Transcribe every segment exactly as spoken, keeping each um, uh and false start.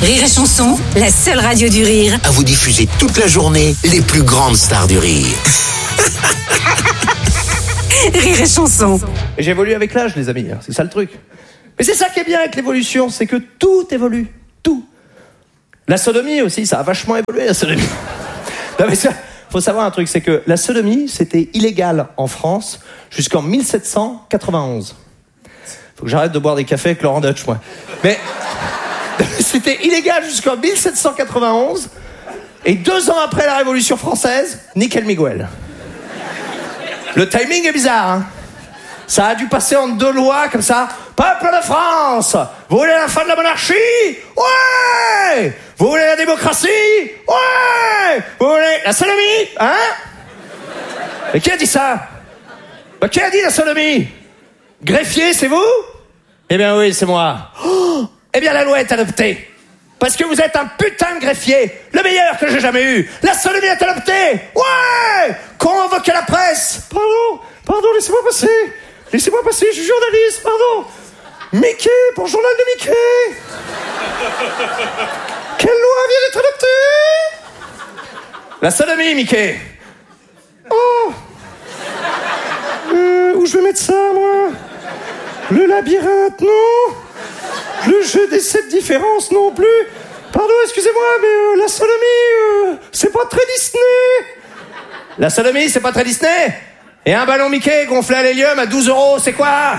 Rire et Chanson, la seule radio du rire. À vous diffuser toute la journée les plus grandes stars du rire. Rire et Chanson. Et j'évolue avec l'âge, les amis, c'est ça le truc. Mais c'est ça qui est bien avec l'évolution, c'est que tout évolue, tout. La sodomie aussi, ça a vachement évolué, la sodomie. Non mais ça, faut savoir un truc, c'est que la sodomie, c'était illégal en France jusqu'en dix-sept cent quatre-vingt-onze. Faut que j'arrête de boire des cafés avec Laurent Dutch, moi. Mais c'était illégal jusqu'en dix-sept cent quatre-vingt-onze, et deux ans après la Révolution française, nickel Miguel. Le timing est bizarre, hein. Ça a dû passer en deux lois comme ça. Peuple de France, vous voulez la fin de la monarchie? Ouais! Vous voulez la démocratie? Ouais! Vous voulez la sodomie? Hein? Mais qui a dit ça? Bah, qui a dit la sodomie? Greffier, c'est vous? Eh bien oui, c'est moi. Oh, eh bien la loi est adoptée. Parce que vous êtes un putain de greffier, le meilleur que j'ai jamais eu. La sodomie est adoptée. Ouais! Convoquez la presse. Pardon, pardon, laissez-moi passer. Laissez-moi passer, je suis journaliste, pardon. Mickey, pour le journal de Mickey. Quelle loi vient d'être adoptée? La sodomie, Mickey. Oh. Euh, où je vais mettre ça, moi? Le labyrinthe, non. Le jeu des sept différences, non plus. Pardon, excusez-moi, mais euh, la sodomie, euh, c'est pas très Disney. La sodomie, c'est pas très Disney? Et un ballon Mickey gonflé à l'hélium à douze euros, c'est quoi?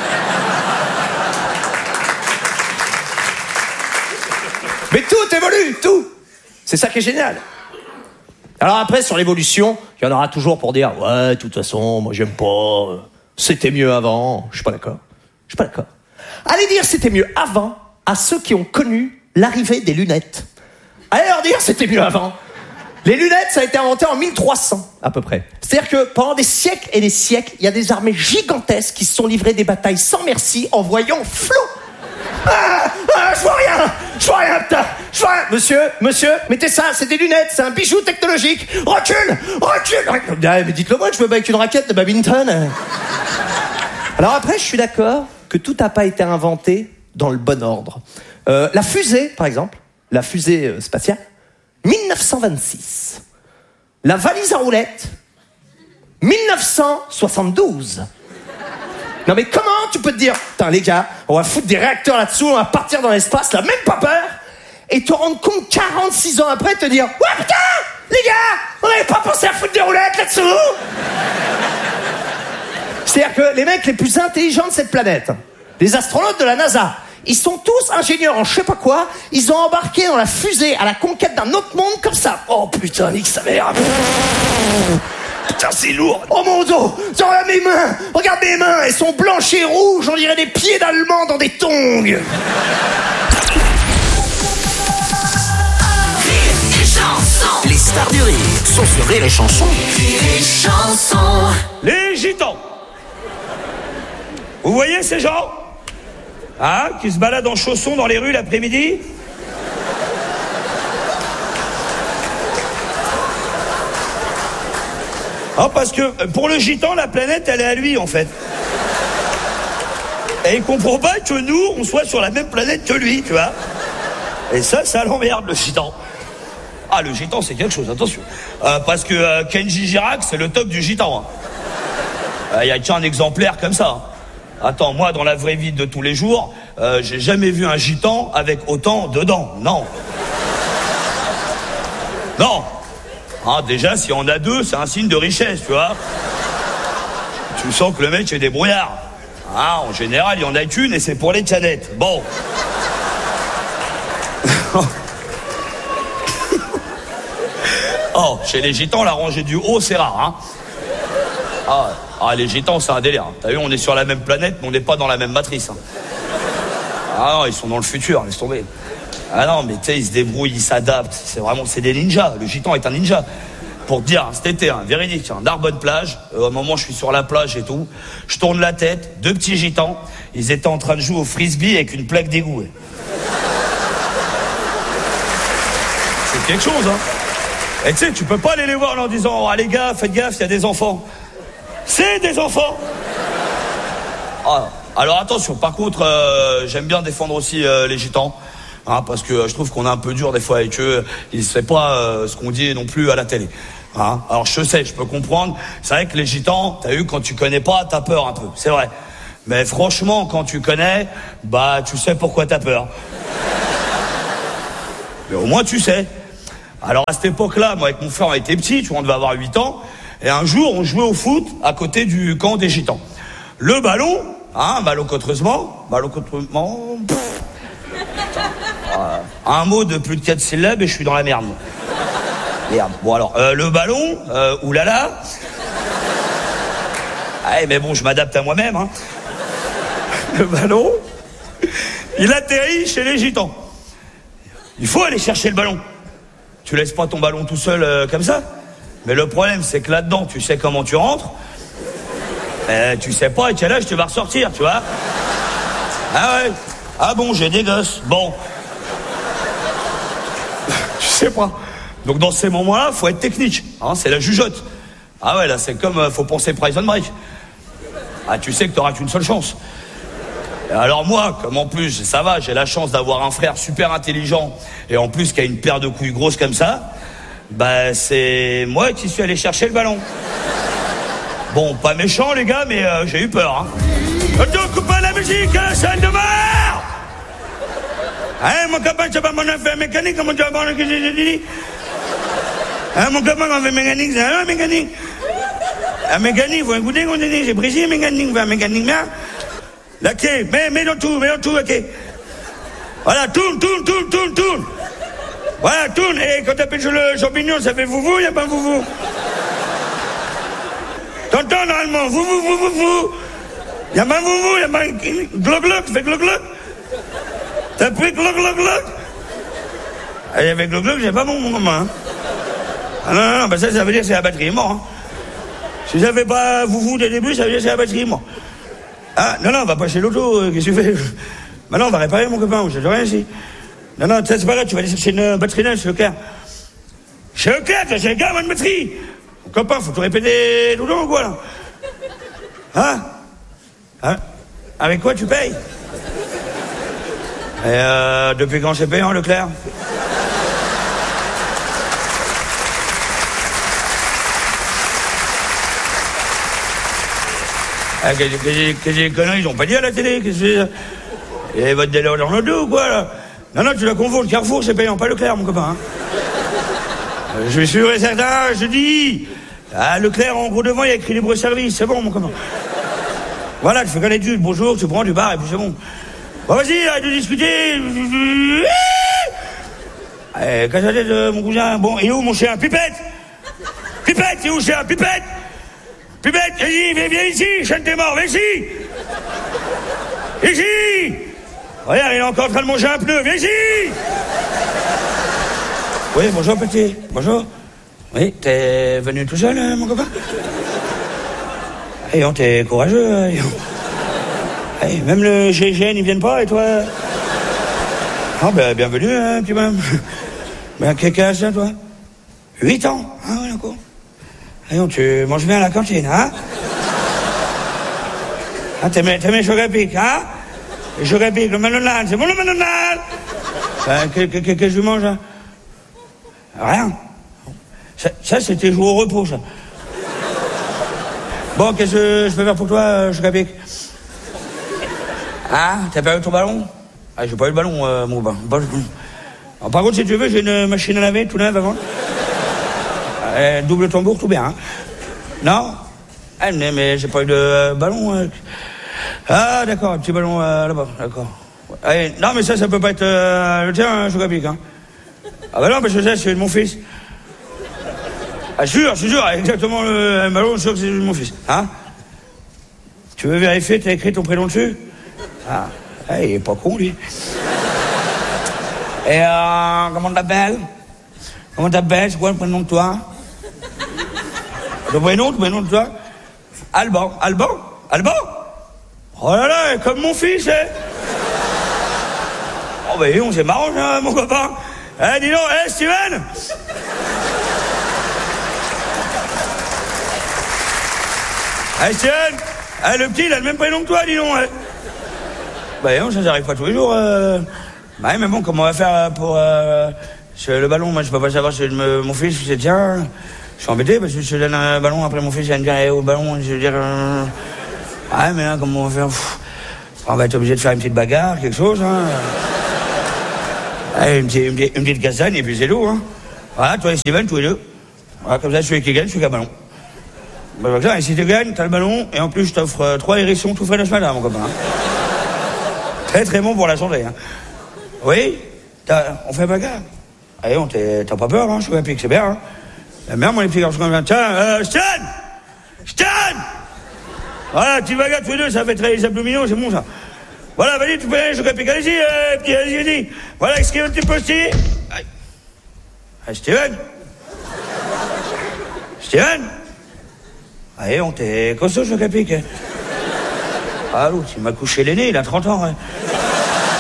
Mais tout évolue, tout. C'est ça qui est génial. Alors après, sur l'évolution, il y en aura toujours pour dire « Ouais, de toute façon, moi j'aime pas, c'était mieux avant. » Je suis pas d'accord. Je suis pas d'accord. Allez dire c'était mieux avant à ceux qui ont connu l'arrivée des lunettes. Allez leur dire c'était mieux avant. Les lunettes, ça a été inventé en mille trois cents, à peu près. C'est-à-dire que pendant des siècles et des siècles, il y a des armées gigantesques qui se sont livrées des batailles sans merci en voyant flou. Ah, ah, je vois rien, je vois rien, putain, je vois rien. Monsieur, monsieur, mettez ça, c'est des lunettes, c'est un bijou technologique. Recule, recule. Ah, mais dites-le moi, je me bats avec une raquette de badminton. Alors après, je suis d'accord que tout n'a pas été inventé dans le bon ordre. Euh, la fusée, par exemple, la fusée euh, spatiale, dix-neuf cent vingt-six. La valise à roulettes, dix-neuf cent soixante-douze. Non mais comment tu peux te dire, putain les gars, on va foutre des réacteurs là-dessous, on va partir dans l'espace, là, même pas peur, et te rendre compte quarante-six ans après, te dire, ouais putain, les gars, on n'avait pas pensé à foutre des roulettes là-dessous. C'est-à-dire que les mecs les plus intelligents de cette planète, les astronautes de la NASA, ils sont tous ingénieurs en je sais pas quoi, ils ont embarqué dans la fusée à la conquête d'un autre monde comme ça. Oh putain, nique sa mère. Putain, c'est lourd. Oh mon dos, regarde mes mains, regarde mes mains, elles sont blanches et rouges, on dirait des pieds d'Allemands dans des tongs. Rire et Chanson. Les stars du rire sont sur Rire et Chanson. Rire et Chanson. Les gitans. Vous voyez ces gens, hein, qui se baladent en chaussons dans les rues l'après-midi? Ah, parce que pour le gitan, la planète, elle est à lui, en fait. Et il comprend pas que nous, on soit sur la même planète que lui, tu vois. Et ça, ça l'emmerde, le gitan. Ah, le gitan, c'est quelque chose, attention. Euh, parce que euh, Kenji Girac, c'est le top du gitan. Il hein. euh, y a qu'un exemplaire comme ça. Attends, moi, dans la vraie vie de tous les jours, euh, j'ai jamais vu un gitan avec autant de dents. Non. Non. Hein, déjà, si on a deux, c'est un signe de richesse, tu vois. Tu sens que le mec est débrouillard. Hein, en général, il y en a qu'une et c'est pour les canettes. Bon. Oh, chez les gitans, la rangée du haut, c'est rare, hein. Ah, ah, les gitans, c'est un délire. T'as vu, on est sur la même planète, mais on n'est pas dans la même matrice. Hein. Ah non, ils sont dans le futur, laisse tomber. Ah non, mais tu sais, ils se débrouillent, ils s'adaptent. C'est vraiment, c'est des ninjas. Le gitan est un ninja. Pour te dire, cet été, hein, véridique, hein, Narbonne plage. Euh, à un moment, je suis sur la plage et tout. Je tourne la tête, deux petits gitans. Ils étaient en train de jouer au frisbee avec une plaque d'égout. Ouais. C'est quelque chose, hein. Et tu sais, tu peux pas aller les voir en leur disant, ah les gars, faites gaffe, il y a des enfants. C'est des enfants. Ah, alors attention, par contre, euh, j'aime bien défendre aussi euh, les gitans. hein, parce que euh, je trouve qu'on est un peu dur des fois avec eux. Ils ne savent pas euh, ce qu'on dit non plus à la télé. Hein. Alors je sais, je peux comprendre. C'est vrai que les gitans, t'as vu, quand tu connais pas, t'as peur un peu. C'est vrai. Mais franchement, quand tu connais, bah tu sais pourquoi t'as peur. Mais au moins tu sais. Alors à cette époque-là, moi avec mon frère, on était petits, tu vois, on devait avoir huit ans. Et un jour, on jouait au foot à côté du camp des gitans. Le ballon, hein, malencontreusement, malencontreusement, pff, euh, un mot de plus de quatre syllabes et je suis dans la merde. Merde. Bon alors, euh, le ballon, euh, oulala. Ah, mais bon, je m'adapte à moi-même. Hein. Le ballon, il atterrit chez les gitans. Il faut aller chercher le ballon. Tu laisses pas ton ballon tout seul euh, comme ça. Mais le problème, c'est que là-dedans, tu sais comment tu rentres. Euh, tu sais pas à quel âge tu vas ressortir, tu vois. Ah ouais. Ah bon, j'ai des gosses. Bon. Tu sais pas. Donc dans ces moments-là, faut être technique. Hein, c'est la jugeote. Ah ouais, là, c'est comme euh, faut penser Prison Break. Ah, tu sais que t'auras qu'une seule chance. Et alors moi, comme en plus, ça va, j'ai la chance d'avoir un frère super intelligent et en plus qui a une paire de couilles grosses comme ça, bah c'est moi qui suis allé chercher le ballon. Bon, pas méchant les gars, mais euh, j'ai eu peur. Hein. Donc, coupe pas la musique, salle de mort. Hein, mon copain, c'est pas mon affaire mécanique, comment tu vas voir ce que j'ai dit. Hein, mon copain, on fait mécanique, c'est un mécanique. Un mécanique, vous écoutez qu'on dit, j'ai précisé mécanique, un mécanique bien. La clé, mets, mets dans tout, mets dans tout, la clé. Voilà, tourne, tourne, tourne, tourne, tourne. Voilà, tourne, et quand t'appelles sur le champignon, ça fait foufou, y a pas foufou. T'entends normalement, vous, vous, vous, vous, vous. Y'a pas vous, vous, y'a pas gloc, gloc, fais gloc, gloc. T'as pris gloc, gloc, gloc. Et avec gloc, gloc, j'ai pas bon, mon gamin. Hein. Ah non, non, non, bah ça, ça veut dire que c'est la batterie est morte. Hein. Si j'avais pas vous, vous, dès le début, ça veut dire que c'est la batterie est morte. Ah, non, non, on va pas chez l'auto, euh, qu'est-ce que tu fais? Maintenant, on va réparer, mon copain, je sais rien ici. Non, non, ça, c'est pas grave, tu vas aller chercher une batterie neuve chez Leclerc. Chez Leclerc, j'ai le gars, moi, de batterie. Copain, faut tout répéter tout le temps ou quoi, là? Hein? Hein? Avec quoi tu payes? Et euh, depuis quand c'est payant, Leclerc? Ah, que, que, que, que des conneries, ils ont pas dit à la télé, qu'est-ce que c'est ça? Et votre délire dans le dos ou quoi, là? Non, non, tu la confonds, le Carrefour, c'est payant, pas Leclerc, mon copain, hein? euh, Je suis sûr et certain, je dis... Ah, Leclerc, en gros devant, il y a écrit libre-service, c'est bon, mon copain. Voilà, tu fais connaître du bonjour, tu prends du bar, et puis c'est bon. Bon, vas-y, arrête de discuter. Eh, casse la tête, euh, mon cousin. Bon, il est où, mon chien? Pipette! Pipette, il est où, chien? Pipette! Pipette, vas-y, viens, viens ici, chien t'es mort, viens ici! Ici! Regarde, il est encore en train de manger un pneu, viens ici! Oui, bonjour, petit. Bonjour. Oui, t'es venu tout seul, euh, mon copain? Eh, on t'es courageux, euh, eh, même le G I G N, ils viennent pas, et toi? Ah, ben, bienvenue, hein, petit même. Ben, quel âge, toi? Huit ans? Ah, ouais, d'accord. Eh, on, tu manges bien à la cantine, hein? Ah, t'aimes, t'aimes les chocs à pic, hein? Les chocs à pic, le manonal, c'est bon, le manonal? Ben, qu'est-ce que, que je mange, hein? Rien. Ça, ça c'était jouer au repos, ça. Bon, qu'est-ce que je peux faire pour toi, euh, choc à pic? Ah, t'as perdu ton ballon? Ah, j'ai pas eu le ballon, euh, mon copain. Alors, par contre, si tu veux, j'ai une machine à laver tout neuve avant. Euh, double tambour, tout bien, hein. Non? Ah, mais, mais j'ai pas eu de euh, ballon. Euh... Ah, d'accord, un petit ballon euh, là-bas, d'accord. Allez, non, mais ça, ça peut pas être euh, le tien, choc à pic, hein. Ah bah non, parce que ça, c'est de mon fils. Ah, sûr, c'est sûr, exactement le, le ballon, je suis sûr que c'est de mon fils. Hein? Tu veux vérifier, t'as écrit ton prénom dessus? Ah, ah, il est pas con, lui. Et euh, comment t'appelles? Comment t'appelles? C'est quoi le prénom de toi? Le prénom, le prénom de toi? Alban. Alban? Alban? Oh là là, comme mon fils, hein? Oh bah, on c'est marrant, hein, mon copain. Eh, dis donc, eh, Steven! Eh, Steven! Eh, le petit, il a le même prénom que toi, dis donc, hein. Bah, non, ça n'arrive pas tous les jours, euh... Bah, mais bon, comment on va faire pour euh, le ballon? Moi, je peux pas savoir si me, mon fils, c'est tiens. Je suis embêté parce que je te donne un ballon, après mon fils, il va me dire, eh, au ballon, je veux dire. Euh... Ah, mais là, comment on va faire? Pff, on va être obligé de faire une petite bagarre, quelque chose, hein. Allez, une, petite, une, petite, une petite castagne, et puis c'est tout, hein. Voilà, toi et Steven, tous les deux. Voilà, comme ça, celui qui gagne, celui qui a le ballon. Bah, comme ça, et si tu gagnes, t'as le ballon, et en plus, je t'offre euh, trois hérissons tout frais de ce matin, mon copain. Très, très bon pour la santé, hein. Oui, on fait bagarre. Allez, on t'as pas peur, hein, je suis un pic, c'est bien, hein. La merde, moi, les petits garçons comme ça. Tiens, euh, Stan Stan Voilà, petite bagarre tous les deux, ça fait travailler les abdominaux, c'est bon, ça. Voilà, vas-y, tu peux aller, je réplique. Allez-y, euh, petit, allez-y, allez-y. Voilà, est-ce qu'il y a un petit postier? Ah, Steven Steven Allez, on t'est costaud, je réplique. Ah, l'autre, il m'a couché l'aîné, il a trente ans, hein.